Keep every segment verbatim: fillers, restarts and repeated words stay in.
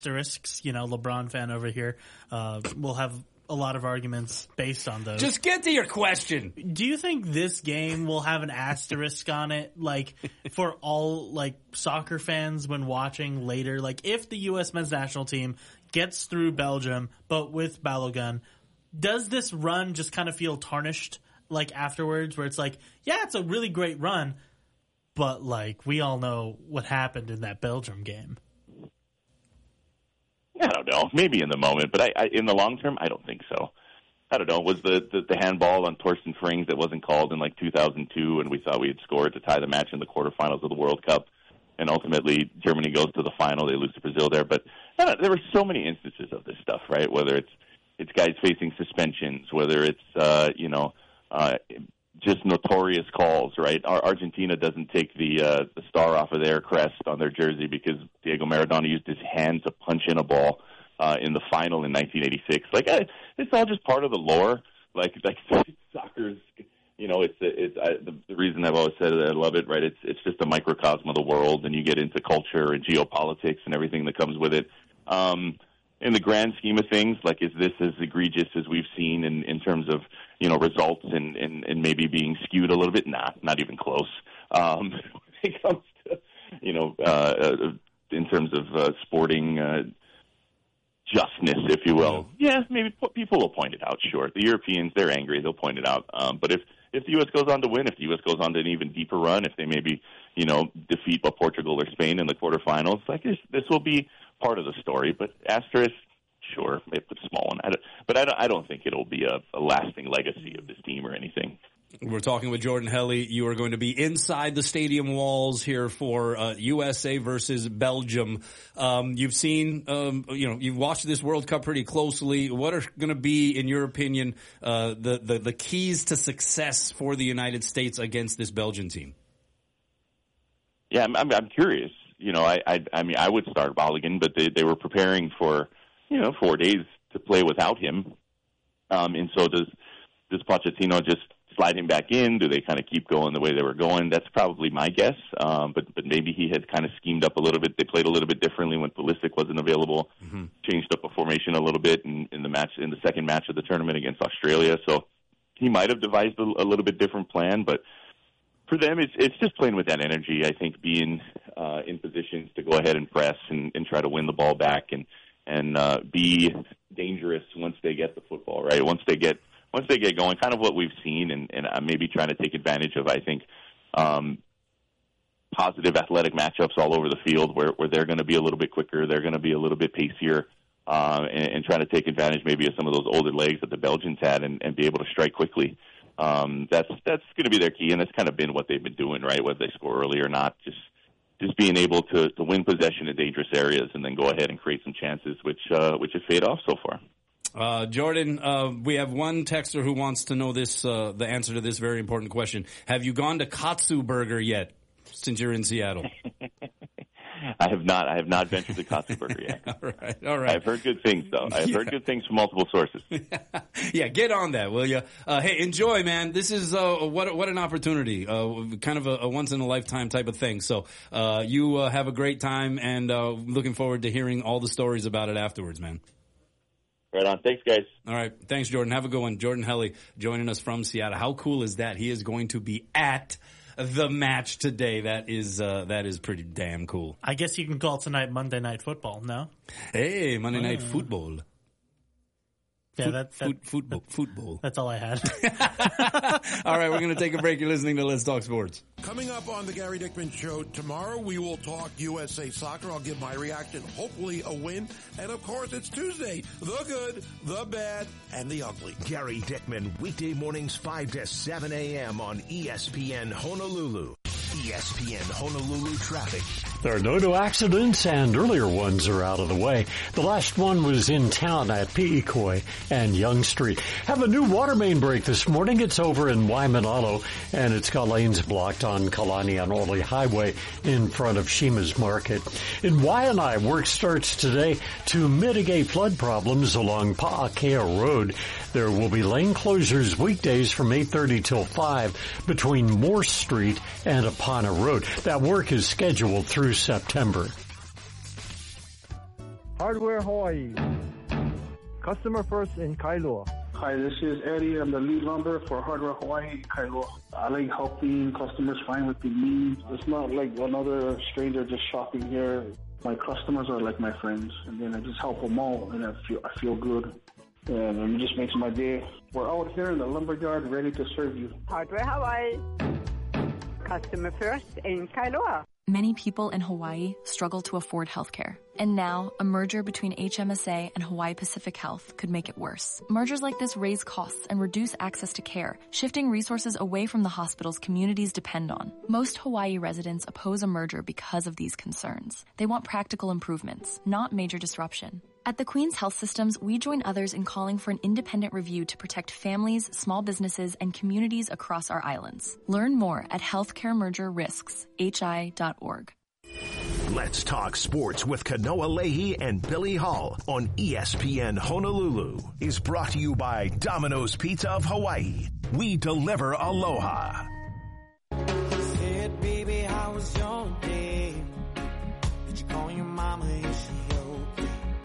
asterisks. You know, LeBron fan over here uh, will have a lot of arguments based on those. Just get to your question. Do you think this game will have an asterisk on it, like for all like soccer fans when watching later? Like if the U S men's national team gets through Belgium, but with Balogun, does this run just kind of feel tarnished like afterwards, where it's like, yeah, it's a really great run, but like we all know what happened in that Belgium game? I don't know. Maybe in the moment, but I, I, in the long term, I don't think so. I don't know. Was the, the, the handball on Torsten Frings that wasn't called in like two thousand two, and we thought we had scored to tie the match in the quarterfinals of the World Cup, and ultimately Germany goes to the final. They lose to Brazil there. But I don't know, there were so many instances of this stuff, right? Whether it's it's guys facing suspensions, whether it's uh, you know uh, just notorious calls, right? Our Argentina doesn't take the uh, the star off of their crest on their jersey because Diego Maradona used his hand to punch in a ball uh, in the final in nineteen eighty-six. Like, I, it's all just part of the lore. Like, like soccer's, you know, it's it's I, the, the reason I've always said that I love it, right? It's it's just a microcosm of the world, and you get into culture and geopolitics and everything that comes with it. Um, in the grand scheme of things, like, is this as egregious as we've seen in, in terms of, you know, results and, and, and maybe being skewed a little bit? Nah, not even close. Um, when it comes to, you know, uh, in terms of uh, sporting uh, justness, if you will, yeah, maybe people will point it out, sure. The Europeans, they're angry, they'll point it out. Um, but if, if the U S goes on to win, if the U S goes on to an even deeper run, if they maybe, you know, defeat Portugal or Spain in the quarterfinals, like this, this will be part of the story. But asterisk, sure, it's a small one. I don't, but I don't, I don't think it'll be a, a lasting legacy of this team or anything. We're talking with Jordan Helly. You are going to be inside the stadium walls here for uh, U S A versus Belgium. Um, you've seen, um, you know, you've watched this World Cup pretty closely. What are going to be, in your opinion, uh, the, the the keys to success for the United States against this Belgian team? Yeah, I'm, I'm, I'm curious. You know, I, I, I mean, I would start Balogun, but they, they were preparing for, you know, four days to play without him. Um, and so does does Pochettino just slide him back in? Do they kind of keep going the way they were going? That's probably my guess. Um, but but maybe he had kind of schemed up a little bit. They played a little bit differently when Pulisic wasn't available. Mm-hmm. Changed up a formation a little bit in, in the match in the second match of the tournament against Australia. So he might have devised a, a little bit different plan, but for them, it's it's just playing with that energy. I think being uh, in positions to go ahead and press and, and try to win the ball back and and uh, be dangerous once they get the football, right? Once they get once they get going, kind of what we've seen, and, and uh, maybe trying to take advantage of, I think, um, positive athletic matchups all over the field where, where they're going to be a little bit quicker, they're going to be a little bit pacier, uh, and, and trying to take advantage maybe of some of those older legs that the Belgians had and, and be able to strike quickly. Um, that's that's going to be their key, and that's kind of been what they've been doing, right? Whether they score early or not, just just being able to, to win possession in dangerous areas and then go ahead and create some chances, which uh, which have paid off so far. Uh, Jordan, uh, we have one texter who wants to know this, uh, the answer to this very important question. Have you gone to Katsu Burger yet, since you're in Seattle? I have not. I have not ventured to Katsu Burger yet. all right, all right. I've heard good things, though. I've yeah. heard good things from multiple sources. yeah, get on that, will you? Uh, hey, enjoy, man. This is uh, what what an opportunity, uh, kind of a, a once in a lifetime type of thing. So uh, you uh, have a great time, and uh, looking forward to hearing all the stories about it afterwards, man. Right on. Thanks, guys. All right. Thanks, Jordan. Have a good one. Jordan Helly joining us from Seattle. How cool is that? He is going to be at the match today. That is uh, that is pretty damn cool. I guess you can call tonight Monday Night Football, no? Hey, Monday uh, Night Football. Yeah, Foot, that, that, foot, football, football. That's all I had. All right, we're going to take a break. You're listening to Let's Talk Sports. Coming up on the Gary Dickman Show tomorrow, we will talk U S A Soccer. I'll give my reaction, hopefully a win. And, of course, it's Tuesday. The good, the bad, and the ugly. Gary Dickman, weekday mornings five to seven a.m. on E S P N Honolulu. E S P N Honolulu traffic. There are no new accidents, and earlier ones are out of the way. The last one was in town at Pi'ikoi and Young Street. Have a new water main break this morning. It's over in Waimanalo, and it's got lanes blocked on Kalani and Orly Highway in front of Shima's Market. In Waianae, work starts today to mitigate flood problems along Pa'akea Road. There will be lane closures weekdays from eight thirty till five between Morse Street and Apana Road. That work is scheduled through September. Hardware Hawaii. Customer first in Kailua. Hi, this is Eddie. I'm the lead lumber for Hardware Hawaii, Kailua. I like helping customers find what they need. It's not like another stranger just shopping here. My customers are like my friends, and then I just help them all, and I feel I feel good. And it just makes my day. We're out here in the lumberyard ready to serve you. Hardware Hawaii. Customer first in Kailua. Many people in Hawaii struggle to afford healthcare. And now, a merger between H M S A and Hawaii Pacific Health could make it worse. Mergers like this raise costs and reduce access to care, shifting resources away from the hospitals communities depend on. Most Hawaii residents oppose a merger because of these concerns. They want practical improvements, not major disruption. At the Queen's Health Systems, we join others in calling for an independent review to protect families, small businesses, and communities across our islands. Learn more at healthcare merger risks h i dot org. Let's talk sports with Kanoa Leahy and Billy Hall on E S P N Honolulu. Is brought to you by Domino's Pizza of Hawaii. We deliver aloha. Said, baby, how was your day? Did you call your mama? Is she okay?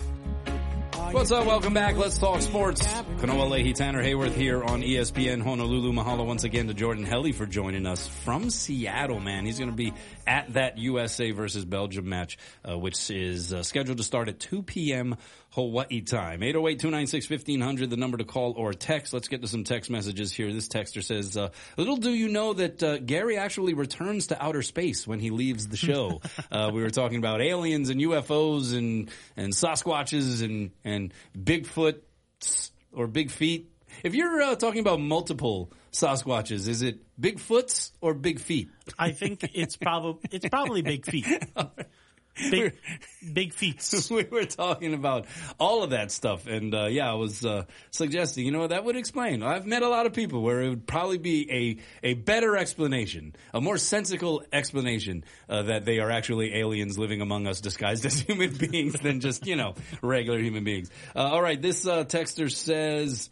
What's up? Welcome back. Let's talk sports. Kanoa Leahy, Tanner Hayworth here on E S P N Honolulu. Mahalo once again to Jordan Helly for joining us from Seattle, man. He's going to be at that U S A versus Belgium match, uh, which is uh, scheduled to start at two p.m. Hawaii time. eight oh eight, two nine six, one five hundred, the number to call or text. Let's get to some text messages here. This texter says, uh, little do you know that uh, Gary actually returns to outer space when he leaves the show. uh, we were talking about aliens and U F Os and, and Sasquatches and, and Bigfoot or Big Feet. If you're uh, talking about multiple Sasquatches, is it Bigfoots or Big Feet? I think it's probably it's probably Big Feet. Big, big feet. We were talking about all of that stuff, and uh, yeah, I was uh, suggesting, you know, that would explain. I've met a lot of people where it would probably be a, a better explanation, a more sensical explanation uh, that they are actually aliens living among us disguised as human beings than just, you know, regular human beings. Uh, all right, this uh, texter says...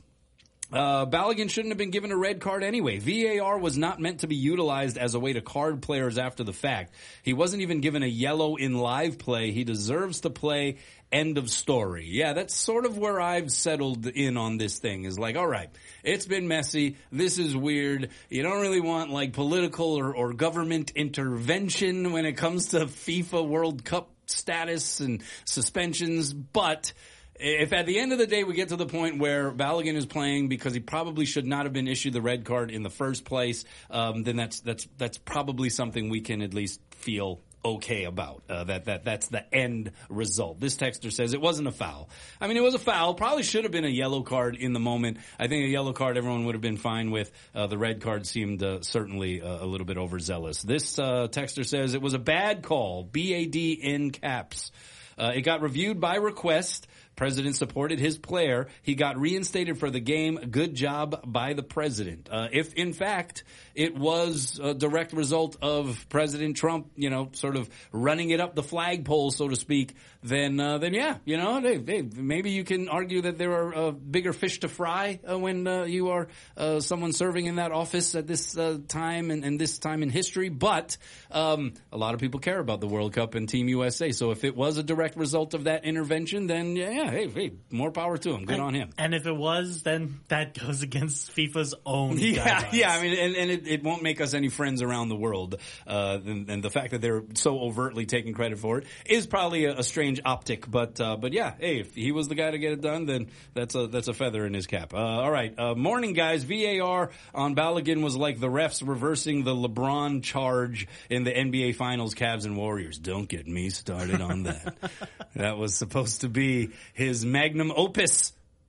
Uh, Balogun shouldn't have been given a red card anyway. V A R was not meant to be utilized as a way to card players after the fact. He wasn't even given a yellow in live play. He deserves to play. End of story. Yeah, that's sort of where I've settled in on this thing is like, all right, it's been messy. This is weird. You don't really want like political or, or government intervention when it comes to FIFA World Cup status and suspensions, but if at the end of the day we get to the point where Balogun is playing because he probably should not have been issued the red card in the first place, um, then that's that's that's probably something we can at least feel okay about. Uh, that that that's the end result. This texter says it wasn't a foul. I mean, it was a foul. Probably should have been a yellow card in the moment. I think a yellow card everyone would have been fine with. Uh, the red card seemed uh, certainly uh, a little bit overzealous. This uh, texter says it was a bad call. B A D in caps. Uh, it got reviewed by request. President supported his player. He got reinstated for the game. Good job by the president. Uh, if, in fact, it was a direct result of President Trump, you know, sort of running it up the flagpole, so to speak, then, uh, then yeah, you know, they, they, maybe you can argue that there are uh, bigger fish to fry uh, when uh, you are uh, someone serving in that office at this uh, time and, and this time in history. But um, a lot of people care about the World Cup and Team U S A. So if it was a direct result of that intervention, then yeah, yeah hey, hey, more power to him. Good and, on him. And if it was, then that goes against FIFA's own yeah, guidelines. Yeah, I mean, and, and it, it won't make us any friends around the world. Uh, and, and the fact that they're so overtly taking credit for it is probably a, a strange optic. But uh, but yeah, hey, if he was the guy to get it done, then that's a that's a feather in his cap. Uh, all right, uh, morning guys. V A R on Balogun was like the refs reversing the LeBron charge in the N B A Finals, Cavs and Warriors. Don't get me started on that. That was supposed to be his magnum opus,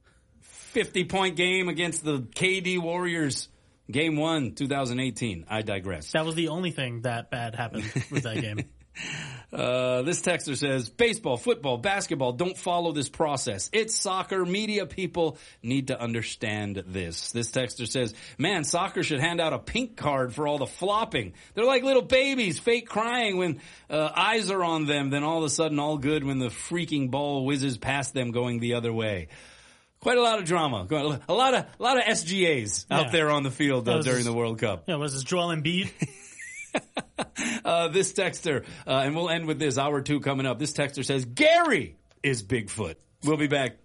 fifty-point game against the K D Warriors, Game one, twenty eighteen. I digress. That was the only thing that bad happened with that game. Uh, this texter says, baseball, football, basketball don't follow this process. It's soccer. Media people need to understand this. This texter says, man, soccer should hand out a pink card for all the flopping. They're like little babies, fake crying when uh, eyes are on them, then all of a sudden all good when the freaking ball whizzes past them going the other way. Quite a lot of drama. A lot of, a lot of S G As out yeah. there on the field uh, during this, the World Cup. Yeah, was this Joel Embiid? uh, this texter, uh, and we'll end with this, hour two coming up. This texter says, Gary is Bigfoot. We'll be back.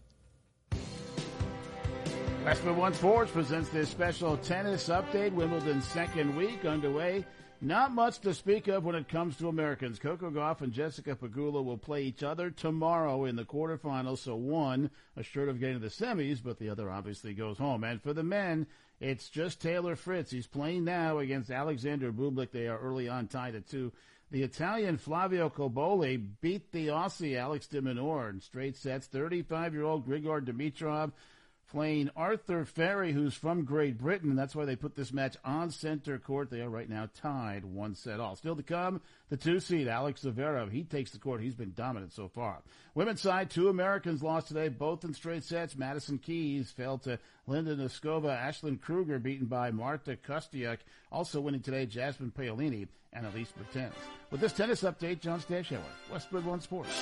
Westwood One Sports presents this special tennis update. Wimbledon's second week underway. Not much to speak of when it comes to Americans. Coco Gauff and Jessica Pegula will play each other tomorrow in the quarterfinals. So one assured of getting to the semis, but the other obviously goes home. And for the men, it's just Taylor Fritz. He's playing now against Alexander Bublik. They are early on tied at two. The Italian Flavio Cobolli beat the Aussie Alex de Minaur in straight sets. thirty-five-year-old Grigor Dimitrov playing Arthur Ferry, who's from Great Britain. That's why they put this match on center court. They are right now tied one set all. Still to come, the two-seed, Alex Zverev. He takes the court. He's been dominant so far. Women's side, two Americans lost today, both in straight sets. Madison Keys fell to Linda Noskova. Ashlyn Kruger beaten by Marta Kostyuk. Also winning today, Jasmine Paolini and Elise Bertens. With this tennis update, John Stashower, Westwood One Sports.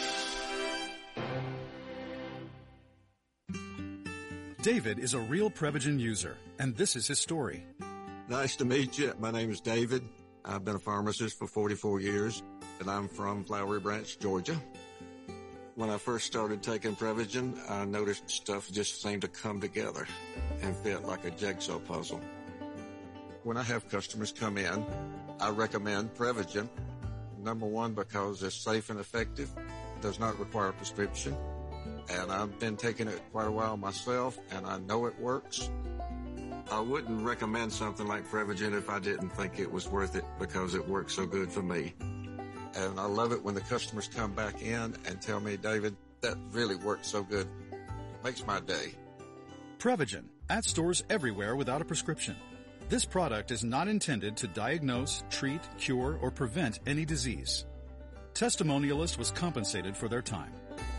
David is a real Prevagen user, and this is his story. Nice to meet you. My name is David. I've been a pharmacist for forty-four years, and I'm from Flowery Branch, Georgia. When I first started taking Prevagen, I noticed stuff just seemed to come together and fit like a jigsaw puzzle. When I have customers come in, I recommend Prevagen. Number one, because it's safe and effective, does not require a prescription. And I've been taking it quite a while myself, and I know it works. I wouldn't recommend something like Prevagen if I didn't think it was worth it, because it works so good for me. And I love it when the customers come back in and tell me, David, that really works so good. It makes my day. Prevagen, at stores everywhere without a prescription. This product is not intended to diagnose, treat, cure, or prevent any disease. Testimonialist was compensated for their time.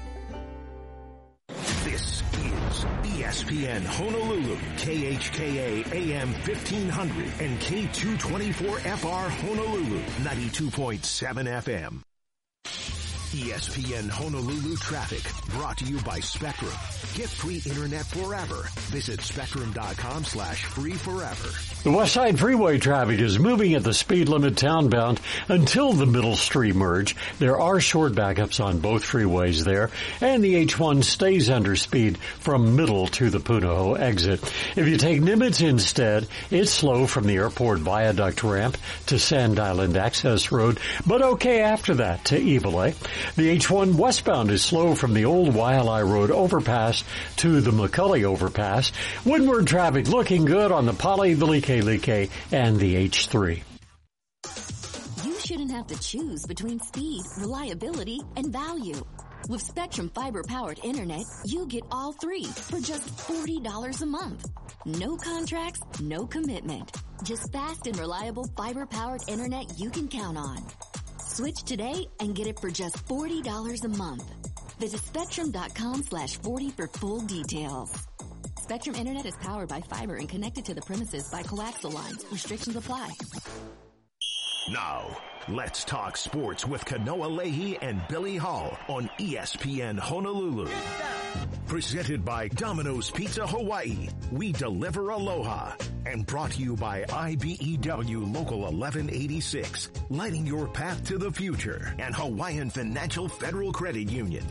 This is E S P N Honolulu, K H K A A M fifteen hundred and K two twenty-four F R Honolulu, ninety-two point seven F M. E S P N Honolulu traffic, brought to you by Spectrum. Get free internet forever. Visit spectrum.com slash free forever. The West Side Freeway traffic is moving at the speed limit townbound until the Middle Street merge. There are short backups on both freeways there, and the H one stays under speed from Middle to the Punahou exit. If you take Nimitz instead, it's slow from the airport viaduct ramp to Sand Island Access Road, but okay after that to Eveleigh. The H one westbound is slow from the old Waialae Road overpass to the McCully overpass. Windward traffic looking good on the Poly, the Like and the H three. You shouldn't have to choose between speed, reliability, and value. With Spectrum fiber-powered internet, you get all three for just forty dollars a month. No contracts, no commitment. Just fast and reliable fiber-powered internet you can count on. Switch today and get it for just forty dollars a month. Visit spectrum.com slash 40 for full details. Spectrum Internet is powered by fiber and connected to the premises by coaxial lines. Restrictions apply. Now, let's talk sports with Kanoa Leahy and Billy Hall on E S P N Honolulu. Presented by Domino's Pizza Hawaii. We deliver aloha. And brought to you by I B E W Local eleven eighty-six. Lighting your path to the future. And Hawaiian Financial Federal Credit Union.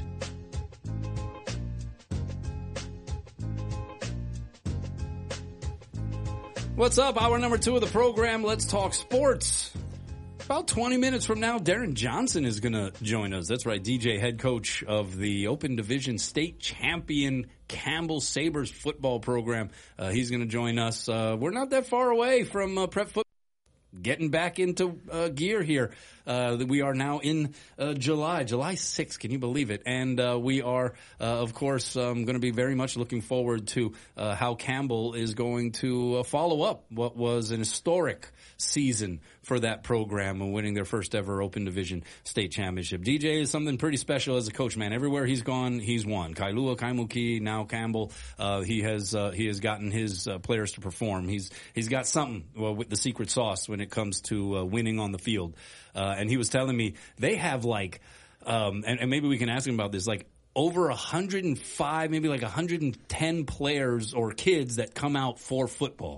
What's up? Hour number two of the program. Let's talk sports. About twenty minutes from now, Darren Johnson is going to join us. That's right, D J, head coach of the Open Division state champion Campbell Sabres football program. Uh, he's going to join us. Uh, we're not that far away from uh, prep football. Getting back into uh, gear here. Uh, we are now in uh, July, July sixth. Can you believe it? And uh, we are, uh, of course, um, going to be very much looking forward to uh, how Campbell is going to uh, follow up what was an historic season for that program and winning their first ever Open Division state championship. D J is something pretty special as a coach, man. Everywhere he's gone, he's won. Kailua, Kaimuki, now Campbell. Uh, he has uh, he has gotten his uh, players to perform. He's he's got something well, with the secret sauce when it comes to uh, winning on the field. Uh, and he was telling me they have like, um, and, and maybe we can ask him about this, like over one hundred five, maybe like one hundred ten players or kids that come out for football.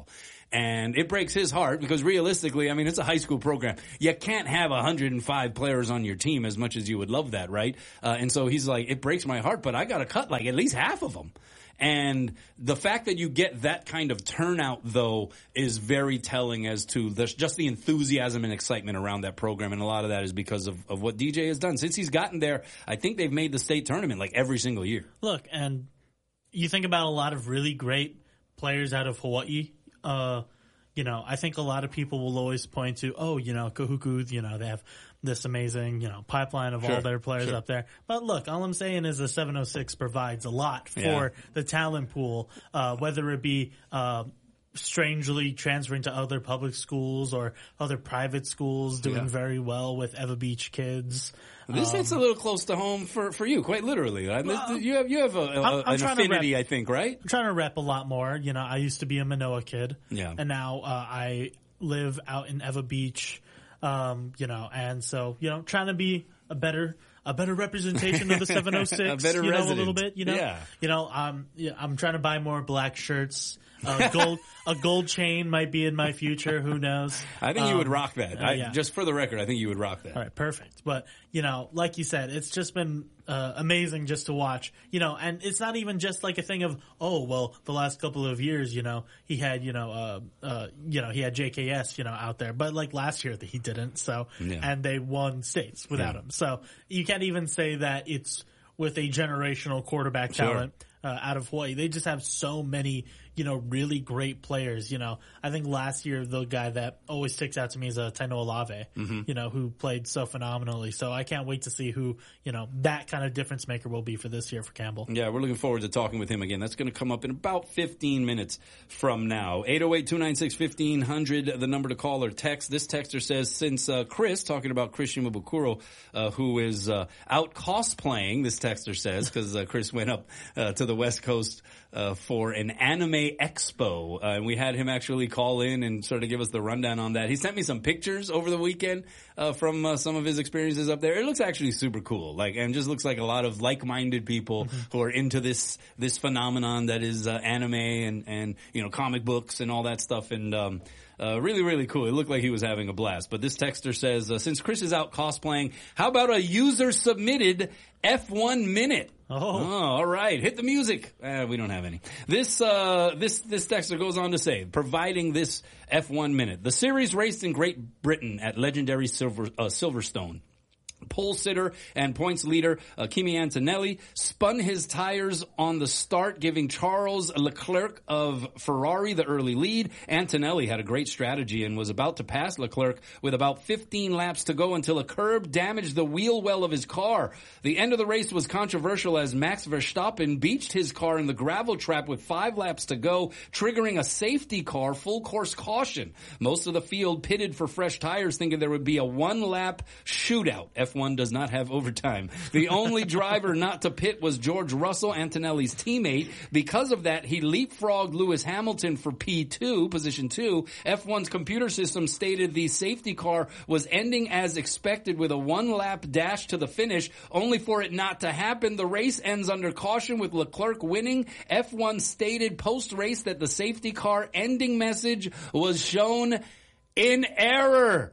And it breaks his heart because realistically, I mean, it's a high school program. You can't have one hundred five players on your team as much as you would love that, right? Uh, and so he's like, it breaks my heart, but I got to cut like at least half of them. And the fact that you get that kind of turnout, though, is very telling as to the, just the enthusiasm and excitement around that program. And a lot of that is because of, of what D J has done. Since he's gotten there, I think they've made the state tournament like every single year. Look, and you think about a lot of really great players out of Hawaii. Uh, you know, I think a lot of people will always point to, oh, you know, Kahuku, you know, they have this amazing, you know, pipeline of Sure, all their players sure. up there. But look, all I'm saying is the seven oh six provides a lot for Yeah. the talent pool, uh, whether it be, uh, strangely transferring to other public schools or other private schools doing Yeah. very well with Eva Beach kids. This Um, hits a little close to home for, for you, quite literally. I- Well, you have you have a, a, I'm- I'm an trying to affinity, rep- I think, right? I'm trying to rep a lot more. You know, I used to be a Manoa kid. Yeah. And now uh, I live out in Eva Beach, um, you know, and so, you know, trying to be a better a better representation of the seven oh six, A better you know, resident. a little bit, you know. Yeah. You know, um, yeah, I'm trying to buy more black shirts. Uh, gold, a gold chain might be in my future. Who knows? I think you would Um, rock that. uh, I, yeah. Just for the record, I think you would rock that. All right, perfect. But, you know, like you said, it's just been uh, amazing just to watch, you know, and it's not even just like a thing of, oh, well, the last couple of years, you know, he had, you know, uh, uh, you know, he had J K S, you know, out there, but like last year that he didn't. So, Yeah. and they won states without Yeah. him. So you can't even say that it's with a generational quarterback Sure. talent. Uh, out of Hawaii. They just have so many, you know, really great players. You know, I think last year the guy that always sticks out to me is uh, Taino Olave, Mhm. you know, who played so phenomenally. So I can't wait to see who, you know, that kind of difference maker will be for this year for Campbell. Yeah, we're looking forward to talking with him again. That's going to come up in about fifteen minutes from now. eight oh eight, two nine six, fifteen hundred, the number to call or text. This texter says, since uh, Chris, talking about Christian Mabukuro, uh, who is uh, out cosplaying, this texter says, because uh, Chris went up uh, to the West Coast uh, for an anime expo, uh, and we had him actually call in and sort of give us the rundown on that. He sent me some pictures over the weekend uh, from uh, some of his experiences up there. It looks actually super cool, like, and just looks like a lot of like-minded people Mm-hmm. who are into this this phenomenon that is uh, anime and and you know comic books and all that stuff, and um, uh, really really cool. It looked like he was having a blast. But this texter says, uh, since Chris is out cosplaying, how about a user submitted F one minute? Oh. all right. Hit the music. Uh, we don't have any. This, uh, this, this texter goes on to say, providing this F one minute. The series raced in Great Britain at legendary Silver, uh, Silverstone. Pole sitter and points leader uh, Kimi Antonelli spun his tires on the start, giving Charles Leclerc of Ferrari the early lead. Antonelli had a great strategy and was about to pass Leclerc with about fifteen laps to go until a curb damaged the wheel well of his car. The end of the race was controversial as Max Verstappen beached his car in the gravel trap with five laps to go, triggering a safety car full course caution. Most of the field pitted for fresh tires, thinking there would be a one-lap shootout. F one does not have overtime. The only driver not to pit was George Russell, Antonelli's teammate. Because of that, he leapfrogged Lewis Hamilton for P two, position two. F one's computer system stated the safety car was ending as expected with a one-lap dash to the finish, only for it not to happen. The race ends under caution with Leclerc winning. F one stated post-race that the safety car ending message was shown in error.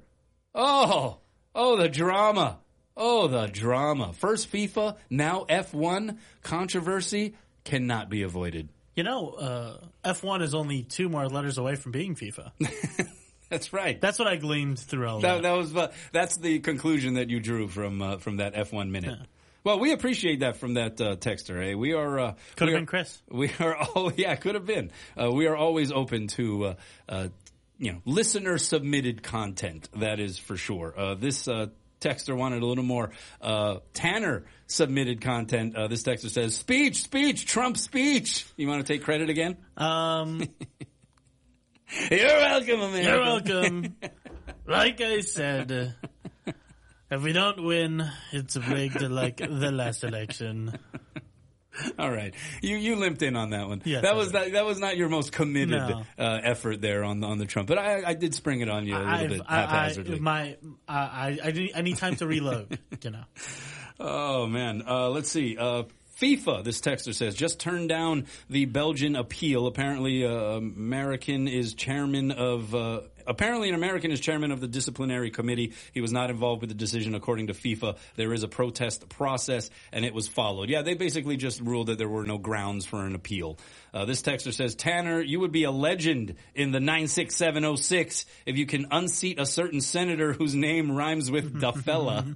Oh, oh, the drama. Oh, the drama. First FIFA, now F one. Controversy cannot be avoided. You know, uh, F one is only two more letters away from being FIFA. That's right. That's what I gleaned through all That, that. that was uh, that's the conclusion that you drew from uh, from that F one minute. Yeah. Well, we appreciate that from that uh, texter. Eh? We are uh, Could we have are- been Chris. We are oh yeah, could have been. Uh, we are always open to uh, uh, you know listener submitted content. That is for sure. Uh, this. Uh, Texter wanted a little more uh, Tanner submitted content. Uh, this texter says, "Speech, speech, Trump speech." You want to take credit again? Um, You're welcome, America. You're welcome. Like I said, uh, if we don't win, it's rigged like the last election. All right, you you limped in on that one. Yes, that I was that, that was not your most committed No. uh, effort there on the, on the Trump, but I, I did spring it on you a little I've- bit I, haphazardly. I, my, I, I, I need, I need time to reload. You know. Oh man, uh, let's see. Uh, FIFA, this texter says, just turned down the Belgian appeal. Apparently, uh, American is chairman of... Uh, Apparently, an American is chairman of the disciplinary committee. He was not involved with the decision, according to FIFA. There is a protest process, and it was followed. Yeah, they basically just ruled that there were no grounds for an appeal. Uh, this texter says, Tanner, you would be a legend in the nine six seven oh six if you can unseat a certain senator whose name rhymes with Dafella.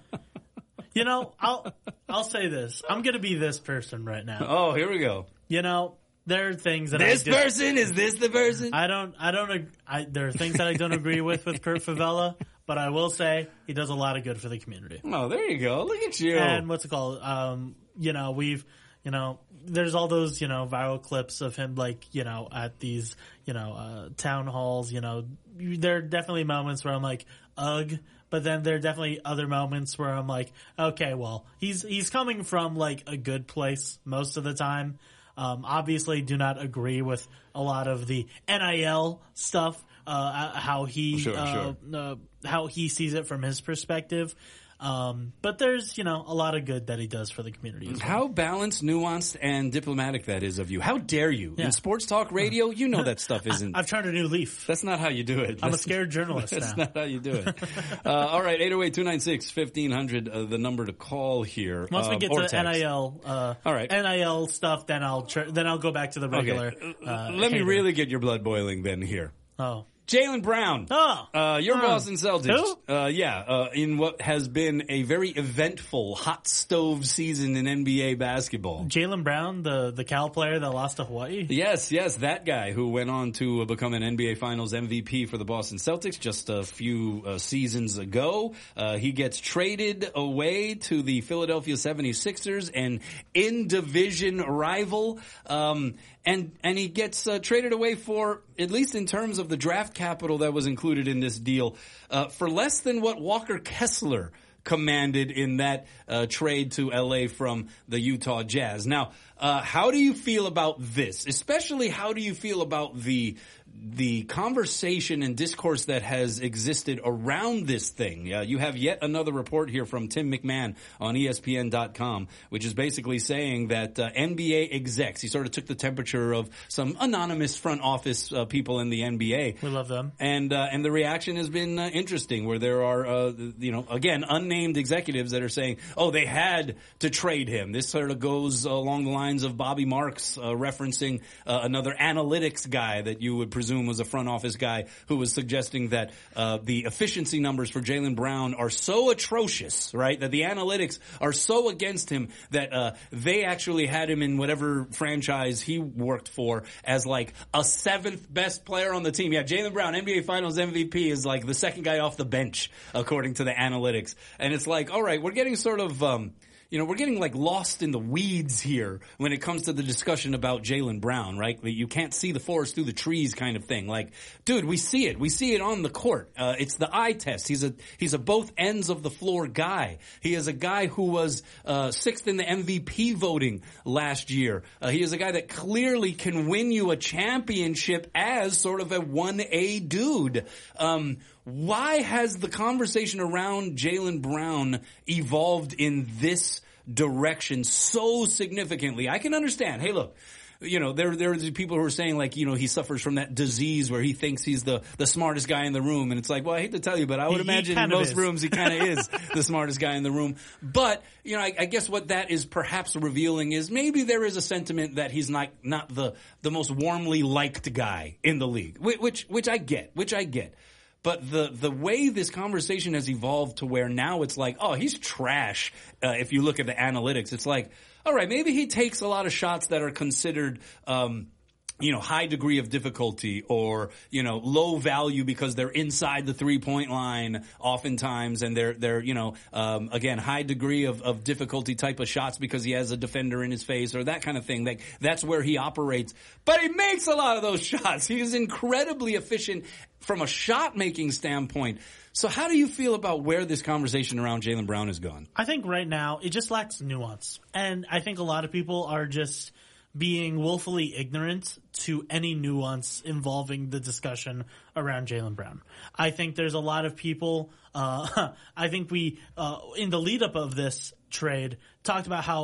You know, I'll I'll say this. I'm going to be this person right now. Oh, here we go. You know, there are things that this I dis- person is this the person? I don't. I don't. Ag- I, there are things that I don't agree with with Kurt Favela, but I will say he does a lot of good for the community. Oh, there you go. Look at you. And what's it called? Um, you know, we've. You know, there's all those, you know, viral clips of him, like, you know, at these, you know, uh, town halls, you know, there are definitely moments where I'm like, ugh, but then there are definitely other moments where I'm like, okay, well, he's, he's coming from like a good place most of the time. Um, obviously do not agree with a lot of the N I L stuff, uh, how he, sure, uh, sure. uh, how he sees it from his perspective. Um, but there's, you know, a lot of good that he does for the community as well. How balanced, nuanced, and diplomatic that is of you. How dare you? Yeah. In sports talk radio, you know that stuff isn't... I, I've turned a new leaf. That's not how you do it. I'm That's, a scared journalist That's now. not how you do it. uh, all right, eight oh eight, two nine six, fifteen hundred, uh, the number to call here. Once uh, we get or to text. N I L, uh, all right. N I L stuff, then I'll tr- then I'll go back to the regular. Okay. Uh, Let me hater. really get your blood boiling then here. Oh. Jaylen Brown. Oh. Uh, your Hmm. Boston Celtics. Who? Uh, yeah, uh, in what has been a very eventful hot stove season in N B A basketball. Jaylen Brown, the, the Cal player that lost to Hawaii? Yes, yes, that guy who went on to become an N B A Finals M V P for the Boston Celtics just a few uh, seasons ago. Uh, he gets traded away to the Philadelphia seventy-sixers, an in-division rival. Um, And and he gets uh, traded away for, at least in terms of the draft capital that was included in this deal, uh, for less than what Walker Kessler commanded in that uh, trade to L A from the Utah Jazz. Now, uh, how do you feel about this? Especially, how do you feel about the the conversation and discourse that has existed around this thing? Uh, you have yet another report here from Tim McMahon on E S P N dot com, which is basically saying that uh, N B A execs, he sort of took the temperature of some anonymous front office uh, people in the N B A. We love them. And uh, and the reaction has been uh, interesting, where there are, uh, you know, again, unnamed executives that are saying, oh, they had to trade him. This sort of goes along the lines of Bobby Marks uh, referencing uh, another analytics guy that you would presume was a front office guy who was suggesting that uh, the efficiency numbers for Jaylen Brown are so atrocious, right, that the analytics are so against him that uh, they actually had him in whatever franchise he worked for as like a seventh best player on the team. Yeah, Jaylen Brown, N B A Finals M V P, is like the second guy off the bench according to the analytics. And it's like, all right, we're getting sort of... Um, You know, we're getting like lost in the weeds here when it comes to the discussion about Jaylen Brown, right? You can't see the forest through the trees kind of thing. Like, dude, we see it. We see it on the court. Uh, it's the eye test. He's a, he's a both ends of the floor guy. He is a guy who was, uh, sixth in the M V P voting last year. Uh, he is a guy that clearly can win you a championship as sort of a one A dude. Um, Why has the conversation around Jaylen Brown evolved in this direction so significantly? I can understand. Hey, look, you know, there there are people who are saying, like, you know, he suffers from that disease where he thinks he's the, the smartest guy in the room. And it's like, well, I hate to tell you, but I would He- he imagine in kind of most is. rooms he kind of is the smartest guy in the room. But, you know, I, I guess what that is perhaps revealing is maybe there is a sentiment that he's not, not the, the most warmly liked guy in the league, whi- which, which I get, which I get. But the, the way this conversation has evolved to where now it's like, oh, he's trash. Uh, if you look at the analytics, it's like, all right, maybe he takes a lot of shots that are considered, um, you know, high degree of difficulty or, you know, low value because they're inside the three-point line oftentimes, and they're, they're, you know, um, again, high degree of, of difficulty type of shots because he has a defender in his face or that kind of thing. Like, that's where he operates. But he makes a lot of those shots. He is incredibly efficient from a shot-making standpoint. So how do you feel about where this conversation around Jaylen Brown has gone? I think right now it just lacks nuance. And I think a lot of people are just being willfully ignorant to any nuance involving the discussion around Jaylen Brown. I think there's a lot of people, uh, I think we, uh, in the lead up of this trade, talked about how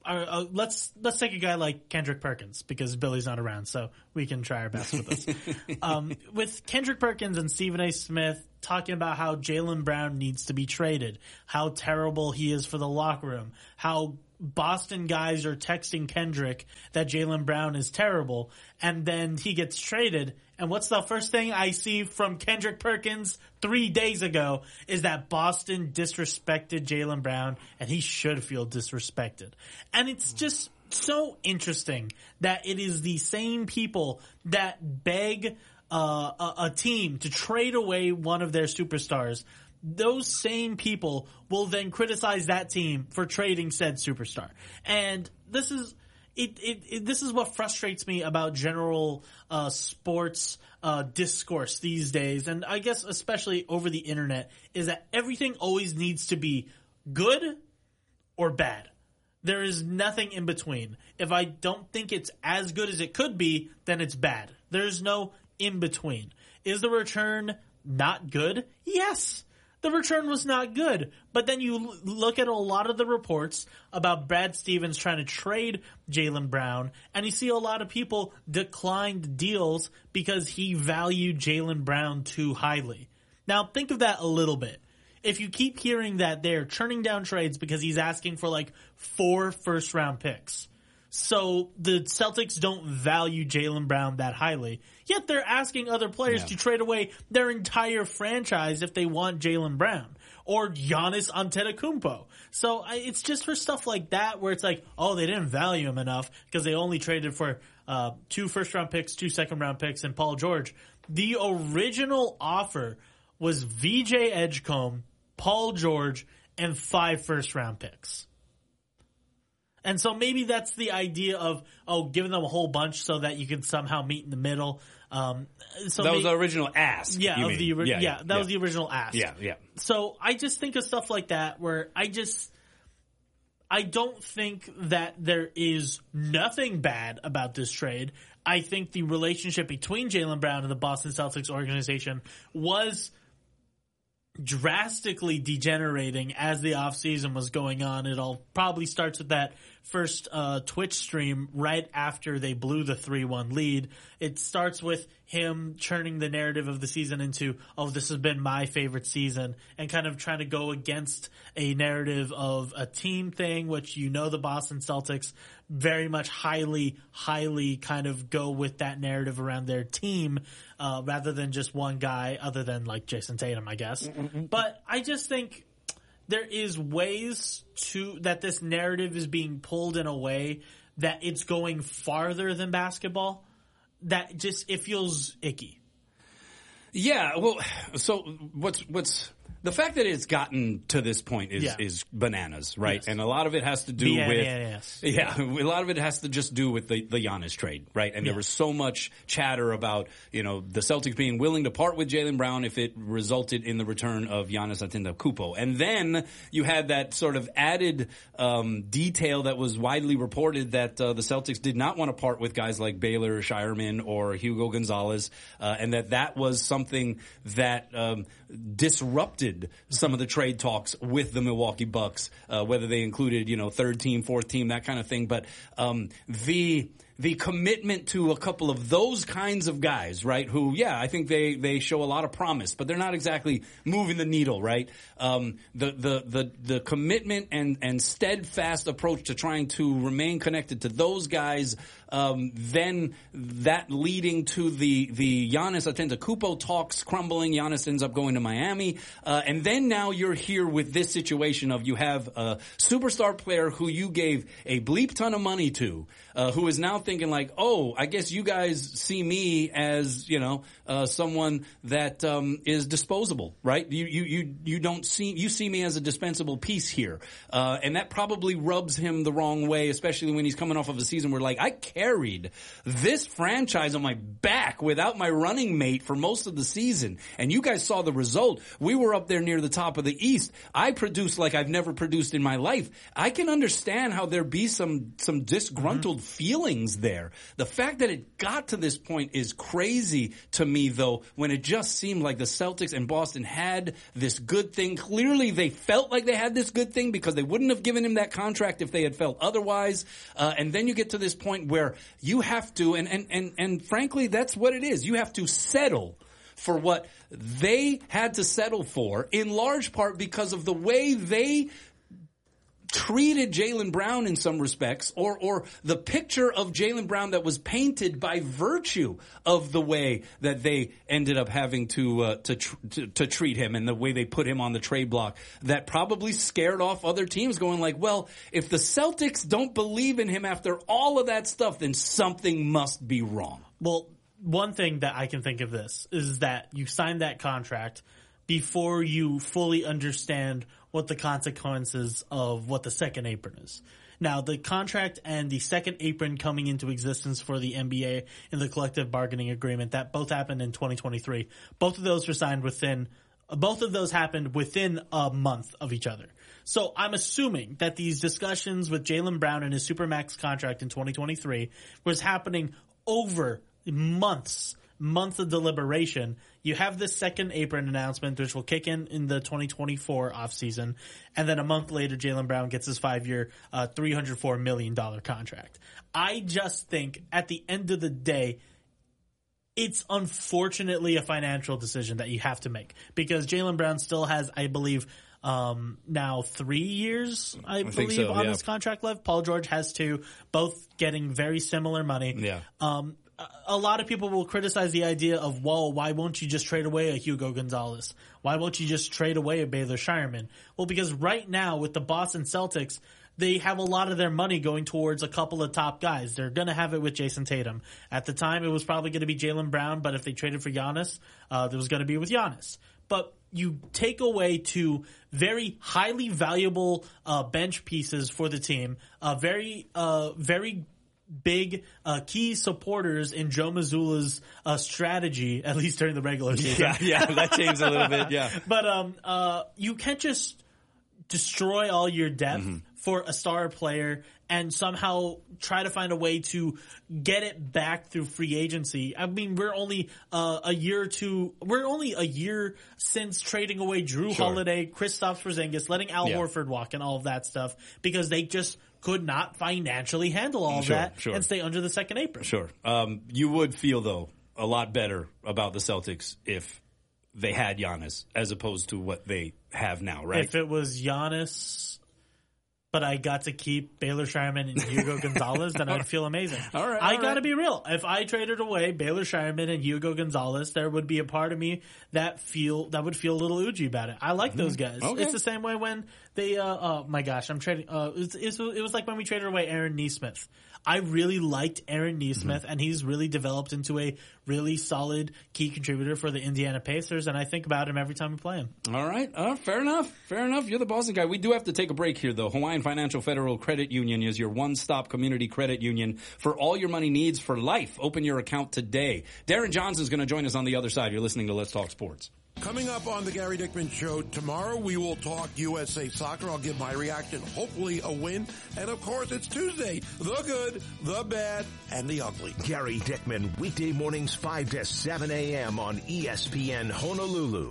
uh, uh, let's let's take a guy like Kendrick Perkins, because Billy's not around, so we can try our best with this. um, with Kendrick Perkins and Stephen A. Smith talking about how Jaylen Brown needs to be traded, how terrible he is for the locker room, how Boston guys are texting Kendrick that Jaylen Brown is terrible, and then he gets traded. And what's the first thing I see from Kendrick Perkins three days ago is that Boston disrespected Jaylen Brown, and he should feel disrespected. And it's just so interesting that it is the same people that beg uh, a, a team to trade away one of their superstars. Those same people will then criticize that team for trading said superstar. And this is it, it, it this is what frustrates me about general uh, sports uh, discourse these days, and I guess especially over the internet, is that everything always needs to be good or bad. There is nothing in between. If I don't think it's as good as it could be, then it's bad. There's no in between. Is the return not good? Yes. The return was not good. But then you l- look at a lot of the reports about Brad Stevens trying to trade Jaylen Brown, and you see a lot of people declined deals because he valued Jaylen Brown too highly. Now think of that a little bit. If you keep hearing that they're turning down trades because he's asking for like four first round picks, so the Celtics don't value Jaylen Brown that highly, yet they're asking other players yeah. to trade away their entire franchise if they want Jaylen Brown or Giannis Antetokounmpo. So I, it's just for stuff like that where it's like, oh, they didn't value him enough because they only traded for uh, two first-round picks, two second-round picks, and Paul George. The original offer was V J Edgecombe, Paul George, and five first-round picks. And so maybe that's the idea of, oh, giving them a whole bunch so that you can somehow meet in the middle. Um, so that maybe, was the original ask. Yeah, of the, yeah, yeah, that yeah. was the original ask. Yeah, yeah. So I just think of stuff like that where I just, I don't think that there is nothing bad about this trade. I think the relationship between Jaylen Brown and the Boston Celtics organization was drastically degenerating as the offseason was going on. It all probably starts with that first uh, Twitch stream right after they blew the three one lead. It starts with him turning the narrative of the season into, oh, this has been my favorite season, and kind of trying to go against a narrative of a team thing, which you know the Boston Celtics very much highly, highly kind of go with that narrative around their team uh, rather than just one guy other than like Jason Tatum, I guess. Mm-hmm. But I just think there is ways to that this narrative is being pulled in a way that it's going farther than basketball, that just it feels icky. Yeah, well, so what's what's the fact that it's gotten to this point is Yeah. is bananas, right? Yes. And a lot of it has to do B N with S. yeah, a lot of it has to just do with the the Giannis trade, right? And Yeah. there was so much chatter about, you know, the Celtics being willing to part with Jaylen Brown if it resulted in the return of Giannis Antetokounmpo. And then you had that sort of added um, detail that was widely reported that uh, the Celtics did not want to part with guys like Baylor Shireman or Hugo Gonzalez, uh, and that that was something that um, disrupted some of the trade talks with the Milwaukee Bucks, uh, whether they included, you know, third team, fourth team, that kind of thing. But um, the the commitment to a couple of those kinds of guys, right, who, yeah, I think they, they show a lot of promise, but they're not exactly moving the needle, right? Um, the, the, the, the commitment and, and steadfast approach to trying to remain connected to those guys, um, then that leading to the, the Giannis Antetokounmpo talks crumbling. Giannis ends up going to Miami. Uh, and then now you're here with this situation of you have a superstar player who you gave a bleep ton of money to, uh, who is now thinking like, oh, I guess you guys see me as, you know, uh, someone that um, is disposable, right? You you you you don't see you see me as a dispensable piece here, uh, and that probably rubs him the wrong way, especially when he's coming off of a season where like I carried this franchise on my back without my running mate for most of the season, and you guys saw the result. We were up there near the top of the East. I produced like I've never produced in my life. I can understand how there be some some disgruntled mm-hmm. feelings was there. The fact that it got to this point is crazy to me, though, when it just seemed like the Celtics and Boston had this good thing. Clearly, they felt like they had this good thing because they wouldn't have given him that contract if they had felt otherwise. Uh, and then you get to this point where you have to, and, and, and, and frankly, that's what it is. You have to settle for what they had to settle for, in large part because of the way they treated Jaylen Brown in some respects, or or the picture of Jaylen Brown that was painted by virtue of the way that they ended up having to uh, to, tr- to to treat him and the way they put him on the trade block, that probably scared off other teams, going like, well, if the Celtics don't believe in him after all of that stuff, then something must be wrong. Well, one thing that I can think of this is that you signed that contract before you fully understand what the consequences of what the second apron is. Now, the contract and the second apron coming into existence for the N B A in the collective bargaining agreement, that both happened in twenty twenty-three. Both of those were signed within, both of those happened within a month of each other. So I'm assuming that these discussions with Jaylen Brown and his Supermax contract in twenty twenty-three was happening over months, months of deliberation. You have this second apron announcement, which will kick in in the twenty twenty-four offseason, and then a month later, Jaylen Brown gets his five-year, uh, three hundred four million dollars contract. I just think, at the end of the day, it's unfortunately a financial decision that you have to make, because Jaylen Brown still has, I believe, um, now three years, I, I believe, so, on yeah. his contract left. Paul George has two, both getting very similar money. Yeah. Um, a lot of people will criticize the idea of, well, why won't you just trade away a Hugo Gonzalez? Why won't you just trade away a Baylor Shireman? Well, because right now with the Boston Celtics, they have a lot of their money going towards a couple of top guys. They're going to have it with Jason Tatum. At the time, it was probably going to be Jaylen Brown, but if they traded for Giannis, uh, it was going to be with Giannis. But you take away two very highly valuable uh, bench pieces for the team, uh, very, uh, very big uh, key supporters in Joe Mazzulla's uh, strategy, at least during the regular season. Yeah, yeah, that changed a little bit, yeah. But um, uh, you can't just destroy all your depth mm-hmm. for a star player and somehow try to find a way to get it back through free agency. I mean, we're only uh, a year or two, we're only a year since trading away Drew sure. Holiday, Kristaps Porzingis, letting Al yeah. Horford walk and all of that stuff, because they just could not financially handle all sure, of that sure. and stay under the second apron. Sure. Um, you would feel, though, a lot better about the Celtics if they had Giannis as opposed to what they have now, right? If it was Giannis, but I got to keep Baylor Shireman and Hugo Gonzalez, then I'd feel amazing. All right, I all got to right. be real. If I traded away Baylor Shireman and Hugo Gonzalez, there would be a part of me that feel that would feel a little oogy about it. I like mm-hmm. those guys. Okay. It's the same way when they. Uh, oh my gosh, I'm trading. Uh, it's, it's, it was like when we traded away Aaron Nesmith. I really liked Aaron Nesmith, mm-hmm. and he's really developed into a really solid key contributor for the Indiana Pacers, and I think about him every time we play him. All right. Uh, fair enough. Fair enough. You're the Boston guy. We do have to take a break here, though. Hawaiian Financial Federal Credit Union is your one-stop community credit union for all your money needs for life. Open your account today. Darren Johnson is going to join us on the other side. You're listening to Let's Talk Sports. Coming up on the Gary Dickman Show tomorrow, we will talk U S A Soccer. I'll give my reaction, hopefully a win. And of course, it's Tuesday. The good, the bad, and the ugly. Gary Dickman, weekday mornings five to seven a.m. on E S P N Honolulu.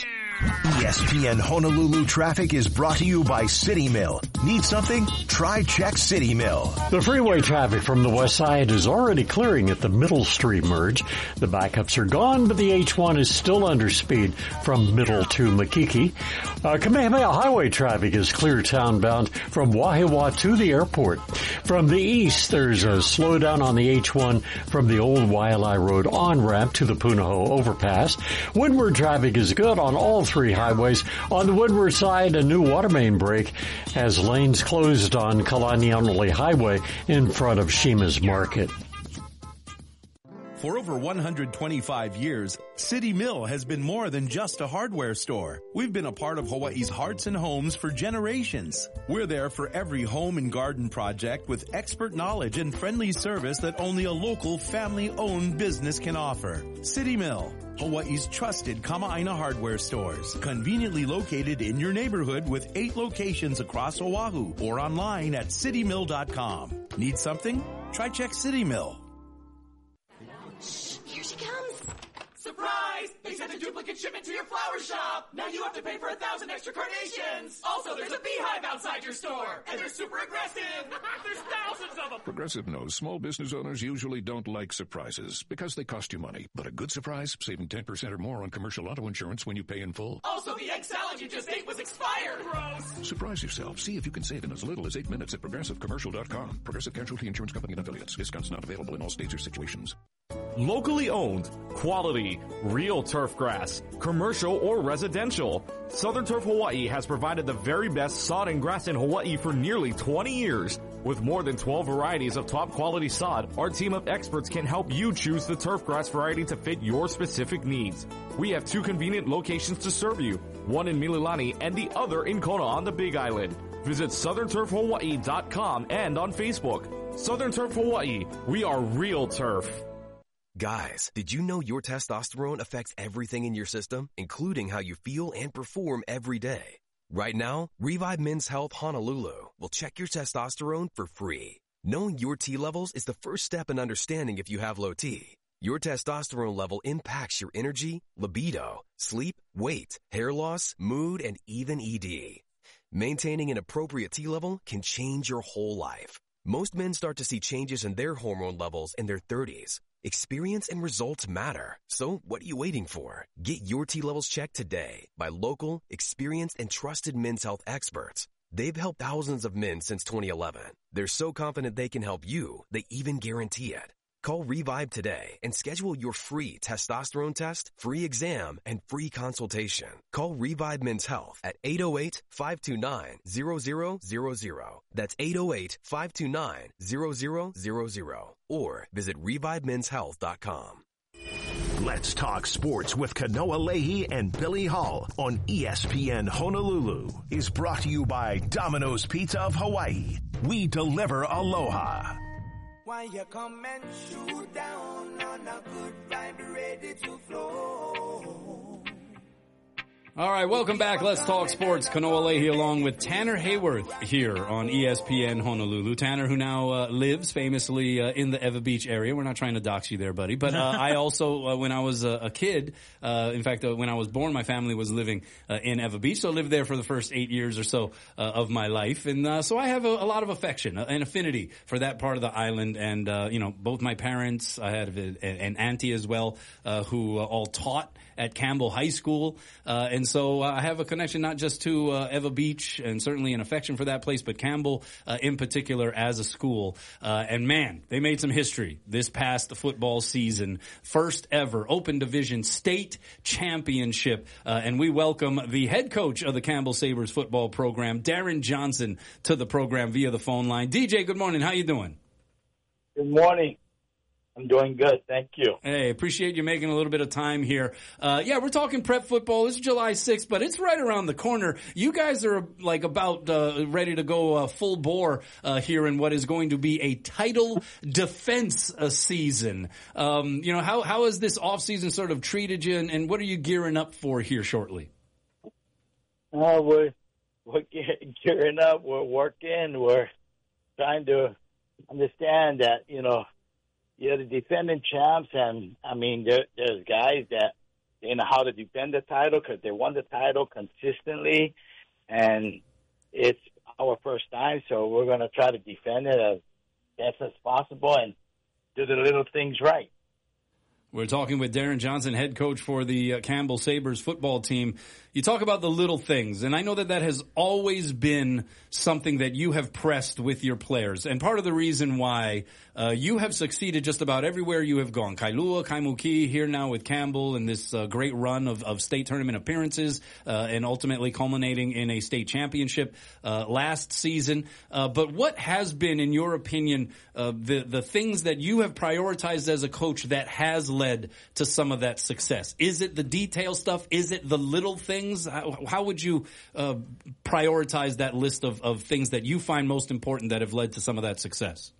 E S P N Honolulu traffic is brought to you by City Mill. Need something? Try check City Mill. The freeway traffic from the west side is already clearing at the Middle Street merge. The backups are gone, but the H one is still under speed from Middle to Makiki. Uh, Kamehameha Highway traffic is clear townbound from Wahiawa to the airport. From the east, there's a slowdown on the H one from the old Wailai Road on-ramp to the Punahou overpass. Windward traffic is good on all three highways. On the windward side, a new water main break has lanes closed on Kalanianoli Highway in front of Shima's Market. For over one hundred twenty-five years, City Mill has been more than just a hardware store. We've been a part of Hawaii's hearts and homes for generations. We're there for every home and garden project with expert knowledge and friendly service that only a local family-owned business can offer. City Mill, Hawaii's trusted Kama'aina hardware stores, conveniently located in your neighborhood with eight locations across Oahu or online at city mill dot com. Need something? Try check City Mill. Here she comes. Surprise! They sent a duplicate shipment to your flower shop. Now you have to pay for a thousand extra carnations. Also, there's a beehive outside your store. And they're super aggressive. There's thousands of them. Progressive knows small business owners usually don't like surprises because they cost you money. But a good surprise, saving ten percent or more on commercial auto insurance when you pay in full. Also, the egg salad you just ate was expired. Gross. Surprise yourself. See if you can save in as little as eight minutes at progressive commercial dot com. Progressive Casualty Insurance Company and Affiliates. Discounts not available in all states or situations. Locally owned, quality, real turf grass, commercial or residential. Southern Turf Hawaii has provided the very best sod and grass in Hawaii for nearly twenty years. With more than twelve varieties of top quality sod, our team of experts can help you choose the turf grass variety to fit your specific needs. We have two convenient locations to serve you, one in Mililani and the other in Kona on the Big Island. Visit southern turf hawaii dot com and on Facebook. Southern Turf Hawaii, we are real turf. Guys, did you know your testosterone affects everything in your system, including how you feel and perform every day? Right now, Revive Men's Health Honolulu will check your testosterone for free. Knowing your T levels is the first step in understanding if you have low T. Your testosterone level impacts your energy, libido, sleep, weight, hair loss, mood, and even E D. Maintaining an appropriate T level can change your whole life. Most men start to see changes in their hormone levels in their thirties. Experience and results matter. So what are you waiting for? Get your T levels checked today by local, experienced, and trusted men's health experts. They've helped thousands of men since twenty eleven. They're so confident they can help you, they even guarantee it. Call Revive today and schedule your free testosterone test, free exam, and free consultation. Call Revive Men's Health at eight oh eight, five two nine, zero zero zero zero. That's eight oh eight, five two nine, zero zero zero zero. Or visit revive men's health dot com. Let's talk sports with Kanoa Leahy and Billy Hall on E S P N Honolulu is brought to you by Domino's Pizza of Hawaii. We deliver aloha. Why you come and shoot down on a good vibe ready to flow? All right, welcome back. Let's talk sports. Kanoa Leahy along with Tanner Hayworth here on E S P N Honolulu. Tanner, who now uh, lives famously uh, in the Ewa Beach area. We're not trying to dox you there, buddy. But uh, I also, uh, when I was a, a kid, uh, in fact, uh, when I was born, my family was living uh, in Ewa Beach. So I lived there for the first eight years or so uh, of my life. And uh, so I have a, a lot of affection and affinity for that part of the island. And, uh, you know, both my parents, I had a, an auntie as well, uh, who uh, all taught at Campbell High School. Uh, and so uh, I have a connection not just to uh, Ewa Beach and certainly an affection for that place, but Campbell uh, in particular as a school. Uh, and man, they made some history this past football season. First ever Open Division State Championship. Uh, and we welcome the head coach of the Campbell Sabres football program, Darren Johnson, to the program via the phone line. D J, good morning. How you doing? Good morning. I'm doing good. Thank you. Hey, appreciate you making a little bit of time here. Uh, yeah, we're talking prep football. It's July sixth, but it's right around the corner. You guys are like about uh, ready to go uh, full bore uh, here in what is going to be a title defense uh, season. Um, you know, how how has this offseason sort of treated you, and, and what are you gearing up for here shortly? Uh, we're, we're gearing up. We're working. We're trying to understand that, you know, you're the defending champs, and, I mean, there, there's guys that they know how to defend the title because they won the title consistently, and it's our first time, so we're going to try to defend it as best as possible and do the little things right. We're talking with Darren Johnson, head coach for the uh, Campbell Sabres football team. You talk about the little things, and I know that that has always been something that you have pressed with your players. And part of the reason why uh, you have succeeded just about everywhere you have gone. Kailua, Kaimuki, here now with Campbell, and this uh, great run of, of state tournament appearances, uh, and ultimately culminating in a state championship uh, last season. Uh, but what has been, in your opinion, uh, the, the things that you have prioritized as a coach that has led to some of that success? Is it the detail stuff? Is it the little things? How, how would you uh, prioritize that list of, of things that you find most important that have led to some of that success?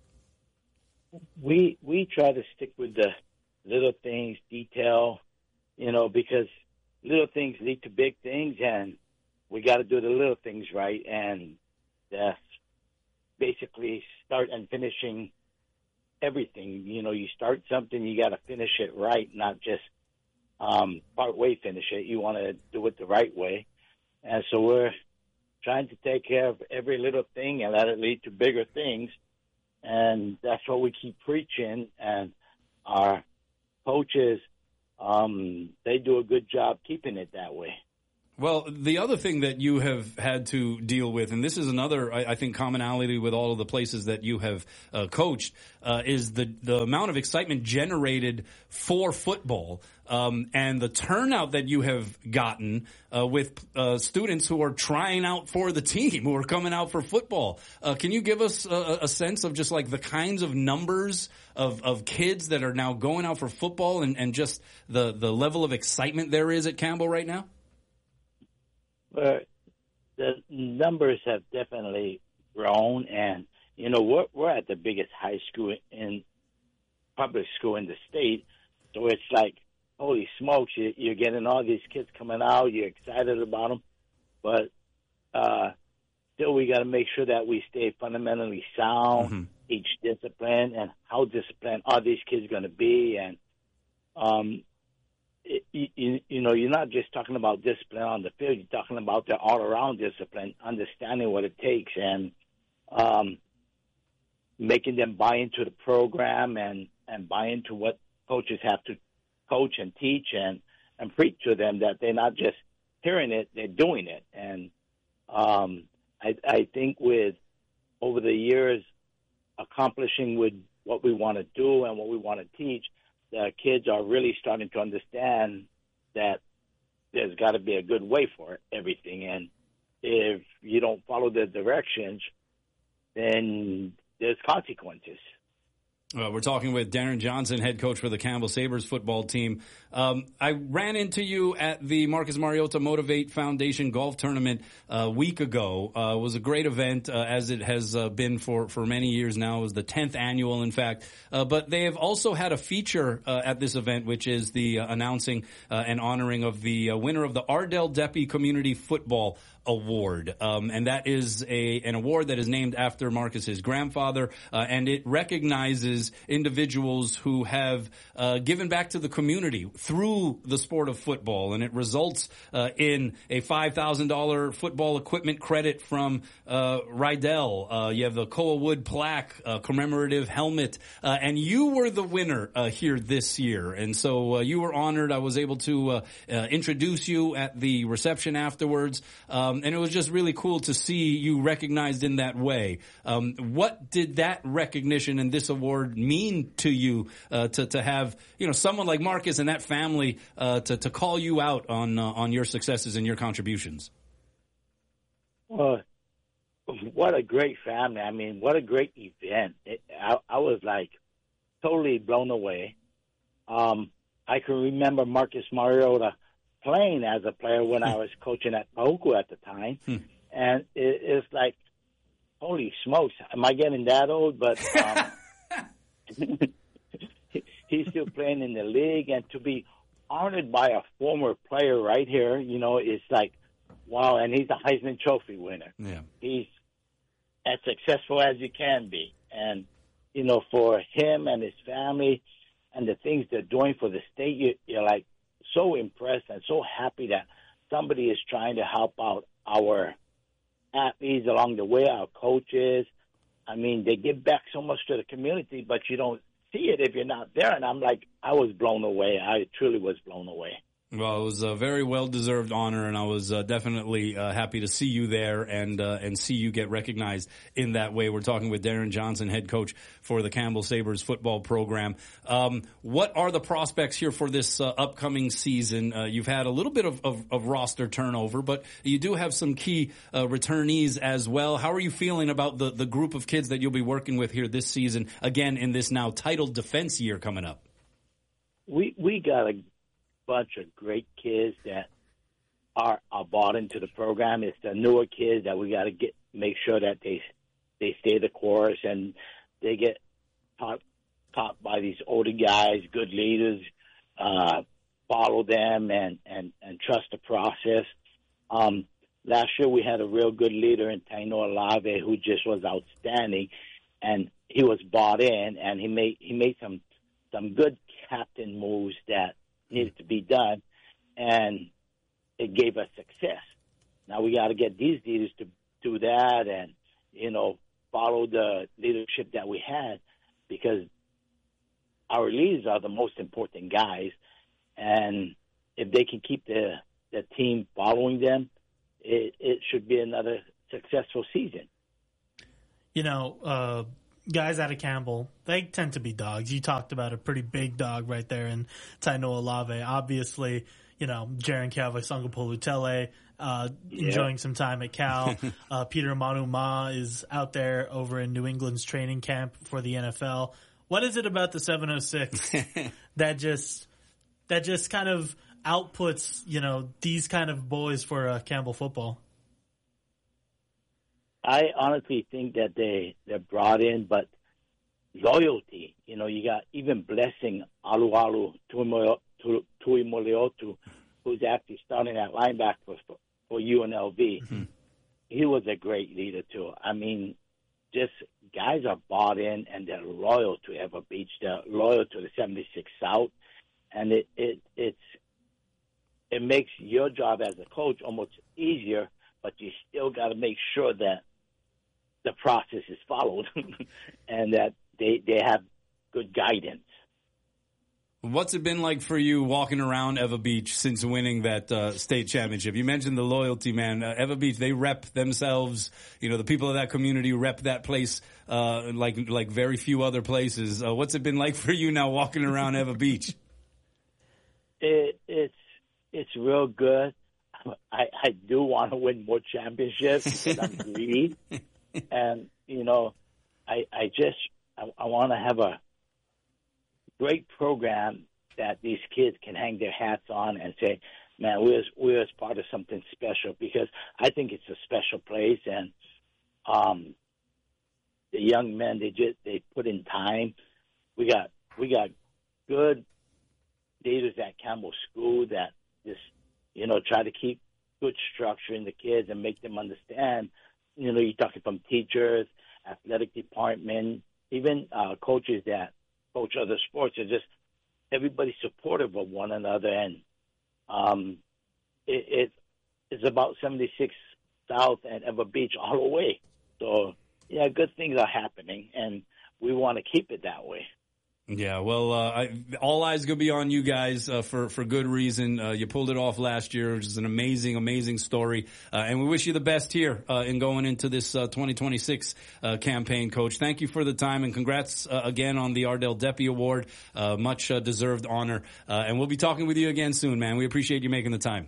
We we try to stick with the little things, detail, you know, because little things lead to big things, and we got to do the little things right, and that's basically start and finishing everything. You know, you start something, you got to finish it right, not just um, part way finish it. You want to do it the right way. And so we're trying to take care of every little thing and let it lead to bigger things. And that's what we keep preaching. And our coaches, um, they do a good job keeping it that way. Well, the other thing that you have had to deal with, and this is another, I, I think, commonality with all of the places that you have uh, coached, uh, is the, the amount of excitement generated for football um, and the turnout that you have gotten uh, with uh, students who are trying out for the team, who are coming out for football. Uh, can you give us a, a sense of just like the kinds of numbers of, of kids that are now going out for football and, and just the, the level of excitement there is at Campbell right now? But the numbers have definitely grown, and you know we're we're at the biggest high school in public school in the state, so it's like holy smokes, you, you're getting all these kids coming out, you're excited about them, but uh, still we got to make sure that we stay fundamentally sound, mm-hmm. each discipline, and how disciplined are these kids going to be, and um. You, you, you know, you're not just talking about discipline on the field. You're talking about the all-around discipline, understanding what it takes, and um, making them buy into the program and, and buy into what coaches have to coach and teach and, and preach to them, that they're not just hearing it, they're doing it. And um, I, I think with over the years accomplishing with what we want to do and what we want to teach, the kids are really starting to understand that there's got to be a good way for everything. And if you don't follow the directions, then there's consequences. Uh, we're talking with Darren Johnson, head coach for the Campbell Sabres football team. Um, I ran into you at the Marcus Mariota Motivate Foundation golf tournament a week ago. Uh, it was a great event, uh, as it has uh, been for, for many years now. It was the tenth annual, in fact. Uh, but they have also had a feature uh, at this event, which is the uh, announcing uh, and honoring of the uh, winner of the Ardell Deppy Community Football Award. Um, and that is a an award that is named after Marcus's grandfather, uh, and it recognizes individuals who have uh, given back to the community through the sport of football, and it results uh, in a five thousand dollars football equipment credit from uh, Rydell. Uh, you have the Koa Wood plaque, uh, commemorative helmet, uh, and you were the winner uh, here this year, and so uh, you were honored. I was able to uh, uh, introduce you at the reception afterwards. Um, Um, and it was just really cool to see you recognized in that way. Um, what did that recognition and this award mean to you, uh, to, to have, you know, someone like Marcus and that family, uh, to, to call you out on, uh, on your successes and your contributions? Well, what a great family. I mean, what a great event. It, I, I was like totally blown away. Um, I can remember Marcus Mariota playing as a player when I was coaching at Pahuku at the time. Hmm. And it, it's like, holy smokes, am I getting that old? But um, he's still playing in the league, and to be honored by a former player right here, you know, it's like, wow, and he's a Heisman Trophy winner. Yeah. He's as successful as you can be. And, you know, for him and his family and the things they're doing for the state, you, you're like, so impressed and so happy that somebody is trying to help out our athletes along the way, our coaches. I mean, they give back so much to the community, but you don't see it if you're not there. And I'm like, I was blown away. I truly was blown away. Well, it was a very well-deserved honor, and I was uh, definitely uh, happy to see you there and uh, and see you get recognized in that way. We're talking with Darren Johnson, head coach for the Campbell Sabres football program. Um, what are the prospects here for this uh, upcoming season? Uh, you've had a little bit of, of, of roster turnover, but you do have some key uh, returnees as well. How are you feeling about the, the group of kids that you'll be working with here this season, again, in this now titled defense year coming up? We, we got a bunch of great kids that are, are bought into the program. It's the newer kids that we got to get make sure that they they stay the course and they get taught taught by these older guys, good leaders. Uh, follow them and and and trust the process. Um, last year we had a real good leader in Taino Olave who just was outstanding, and he was bought in and he made he made some some good captain moves that needed to be done, and it gave us success. Now we got to get these leaders to do that and, you know, follow the leadership that we had, because our leaders are the most important guys, and if they can keep the, the team following them, it, it should be another successful season. You know, uh, guys out of Campbell, they tend to be dogs. You talked about a pretty big dog right there in Taino Olave. Obviously, you know, Jaren Calvas-Sangapolutele, uh, yeah. enjoying some time at Cal. uh, Peter Manuma is out there over in New England's training camp for the N F L. What is it about the seven oh six that just that just kind of outputs, you know, these kind of boys for uh, Campbell football? I honestly think that they, they're brought in, but loyalty, you know, you got even Blessing Alualu Tuimoleotu, who's actually starting at linebacker for, for U N L V. Mm-hmm. He was a great leader, too. I mean, just guys are bought in, and they're loyal to Ever Beach. They're loyal to the seventy-six South, and it, it, it's, it makes your job as a coach almost easier, but you still got to make sure that the process is followed and that they they have good guidance. What's it been like for you walking around Ever Beach since winning that uh, state championship? You mentioned the loyalty, man. Uh, Ever Beach, they rep themselves. You know, the people of that community rep that place uh, like like very few other places. Uh, what's it been like for you now walking around Ever Beach? It, it's it's real good. I, I do want to win more championships because I'm greedy. And, you know, I, I just, I, I want to have a great program that these kids can hang their hats on and say, man, we're, we're as part of something special, because I think it's a special place. And um, the young men, they just, they put in time. We got, we got good leaders at Campbell School that just, you know, try to keep good structure in the kids and make them understand. You know, you're talking from teachers, athletic department, even uh, coaches that coach other sports. Are just everybody's supportive of one another, and um, it, it it's about seventy-six South and Ever Beach all the way. So yeah, good things are happening, and we want to keep it that way. Yeah, well, uh, I, all eyes going to be on you guys uh, for for good reason. Uh, you pulled it off last year, which is an amazing, amazing story, uh, and we wish you the best here uh, in going into this uh, twenty twenty-six uh, campaign, Coach. Thank you for the time, and congrats uh, again on the Ardell Deppy Award. Uh, much uh, deserved honor, uh, and we'll be talking with you again soon, man. We appreciate you making the time.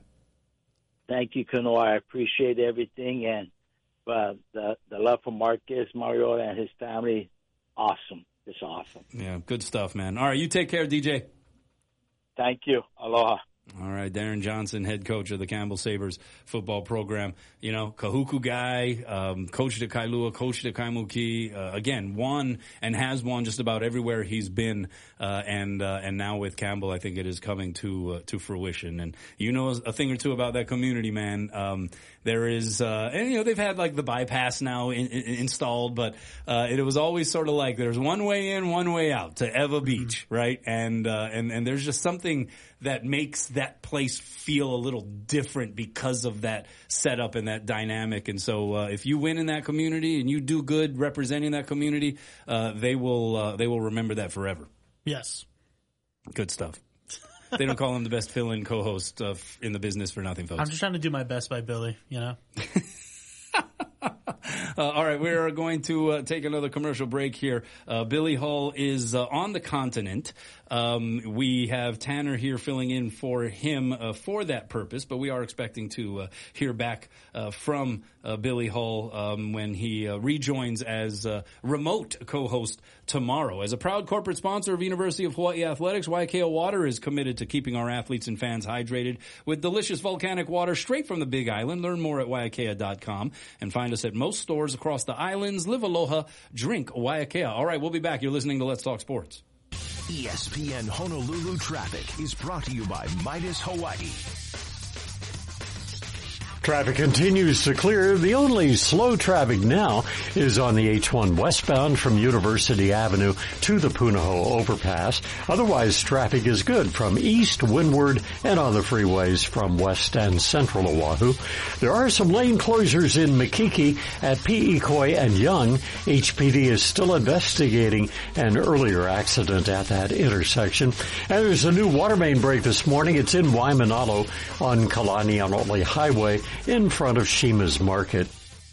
Thank you, Kuno. I appreciate everything, and uh, the the love for Marcus Mariota and his family, awesome. It's awesome. Yeah, good stuff, man. All right, you take care, D J. Thank you. Aloha. All right, Darren Johnson, head coach of the Campbell Sabres football program. You know, Kahuku guy, um, coach to Kailua, coach to Kaimuki. Uh, again, won and has won just about everywhere he's been, uh, and uh, and now with Campbell, I think it is coming to uh, to fruition. And you know a thing or two about that community, man. Um, there is, uh, and you know, they've had like the bypass now in, in, installed, but uh, it was always sort of like there's one way in, one way out to Ever Beach, right? And uh, and and there's just something that makes that place feel a little different because of that setup and that dynamic. And so uh, if you win in that community and you do good representing that community, uh, they will uh, they will remember that forever. Yes. Good stuff. They don't call him the best fill-in co-host uh, in the business for nothing, folks. I'm just trying to do my best by Billy, you know? Uh, all right, we're going to uh, take another commercial break here. Uh, Billy Hull is uh, on the continent. Um, we have Tanner here filling in for him uh, for that purpose, but we are expecting to uh, hear back uh, from uh, Billy Hull um, when he uh, rejoins as uh, remote co-host tomorrow. As a proud corporate sponsor of University of Hawaii Athletics, Waiakea Water is committed to keeping our athletes and fans hydrated with delicious volcanic water straight from the Big Island. Learn more at waiakea dot com and find us at most stores across the islands. Live aloha, drink Waiakea. All right, we'll be back. You're listening to Let's Talk Sports. E S P N Honolulu Traffic is brought to you by Midas Hawaii. Traffic continues to clear. The only slow traffic now is on the H one westbound from University Avenue to the Punahou overpass. Otherwise, traffic is good from east, windward, and on the freeways from west and central Oahu. There are some lane closures in Makiki at Pi'ikoi and Young. H P D is still investigating an earlier accident at that intersection. And there's a new water main break this morning. It's in Waimanalo on Kalanianole Highway, in front of Shima's Market.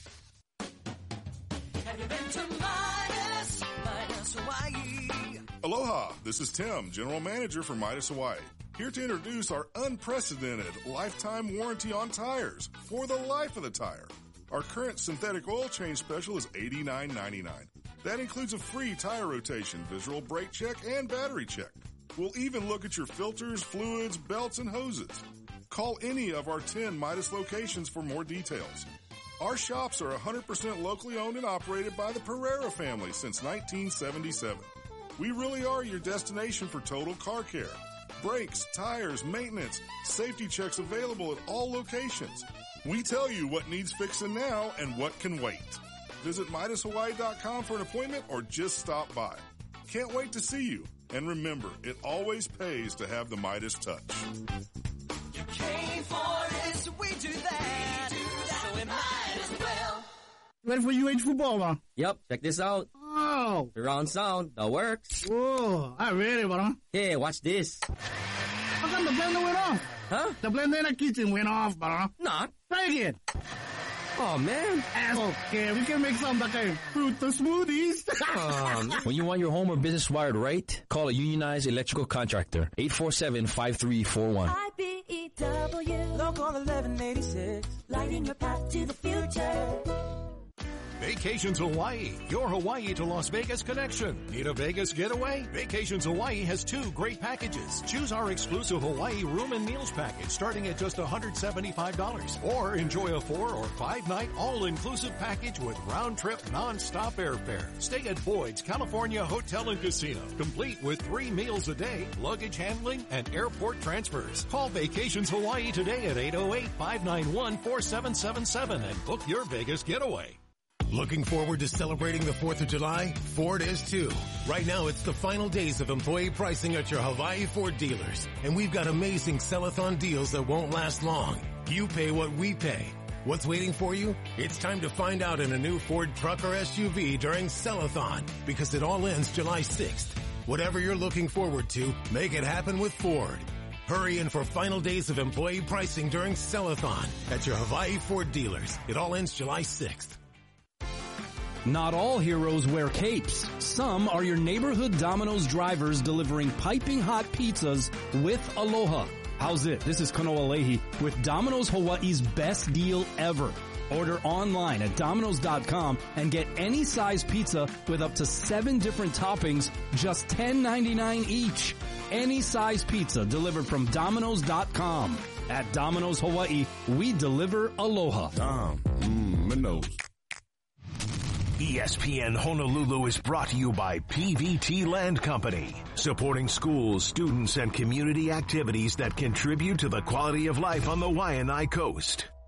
Aloha, this is Tim, General Manager for Midas Hawaii. Here to introduce our unprecedented lifetime warranty on tires for the life of the tire. Our current synthetic oil change special is eighty-nine ninety-nine. That includes a free tire rotation, visual brake check, and battery check. We'll even look at your filters, fluids, belts, and hoses. Call any of our ten Midas locations for more details. Our shops are one hundred percent locally owned and operated by the Pereira family since nineteen seventy-seven. We really are your destination for total car care. Brakes, tires, maintenance, safety checks available at all locations. We tell you what needs fixing now and what can wait. Visit Midas Hawaii dot com for an appointment or just stop by. Can't wait to see you. And remember, it always pays to have the Midas touch. Came for it, so we do that. We do that. So we might as well. Ready for U H football, huh? Yep, check this out. Oh. Surround sound, that works. Whoa, I ready, bro. Hey, watch this. How come the blender went off? Huh? The blender in the kitchen went off, bro. Not. Try again. Oh, man. Okay, we can make some like a fruit smoothies. Um, when you want your home or business wired right, call a unionized electrical contractor. eight four seven, five three four one. I B E W, Local eleven eighty-six, lighting your path to the future. Vacations Hawaii, your Hawaii to Las Vegas connection. Need a Vegas getaway? Vacations Hawaii has two great packages. Choose our exclusive Hawaii room and meals package starting at just one hundred seventy-five dollars. Or enjoy a four or five night all-inclusive package with round-trip non-stop airfare. Stay at Boyd's California Hotel and Casino, complete with three meals a day, luggage handling, and airport transfers. Call Vacations Hawaii today at eight oh eight, five nine one, four seven seven seven and book your Vegas getaway. Looking forward to celebrating the fourth of July? Ford is too. Right now, it's the final days of employee pricing at your Hawaii Ford dealers. And we've got amazing sell-a-thon deals that won't last long. You pay what we pay. What's waiting for you? It's time to find out in a new Ford truck or S U V during sell-a-thon, because it all ends July sixth. Whatever you're looking forward to, make it happen with Ford. Hurry in for final days of employee pricing during sell-a-thon at your Hawaii Ford dealers. It all ends July sixth. Not all heroes wear capes. Some are your neighborhood Domino's drivers delivering piping hot pizzas with aloha. How's it? This is Kanoa Leahy with Domino's Hawaii's best deal ever. Order online at Domino's dot com and get any size pizza with up to seven different toppings, just ten ninety-nine each. Any size pizza delivered from Domino's dot com. At Domino's Hawaii, we deliver aloha. Dom, mmm, Minos. E S P N Honolulu is brought to you by P V T Land Company, supporting schools, students, and community activities that contribute to the quality of life on the Waianae Coast.